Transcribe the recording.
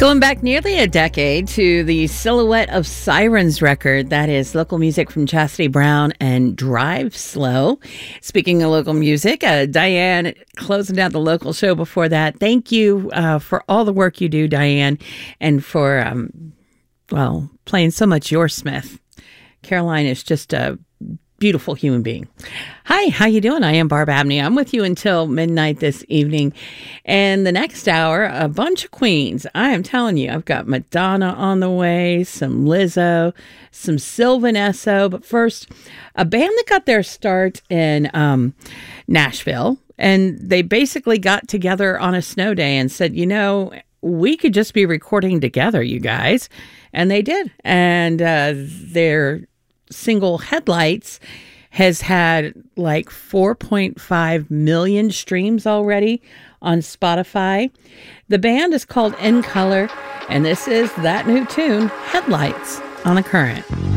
Going back nearly a decade to the Silhouette of Sirens record, that is local music from Chastity Brown and Drive Slow. Speaking of local music, Diane closing out the local show before that. Thank you for all the work you do, Diane, and for, playing so much Your Smith. Caroline is just a beautiful human being. Hi, how you doing? I am Barb Abney. I'm with you until midnight this evening. And the next hour, a bunch of queens. I am telling you, I've got Madonna on the way, some Lizzo, some Sylvan Esso. But first, a band that got their start in Nashville. And they basically got together on a snow day and said, you know, we could just be recording together, you guys. And they did. And their single Headlights has had like 4.5 million streams already on Spotify. The band is called In Color, and this is that new tune, Headlights, on The Current.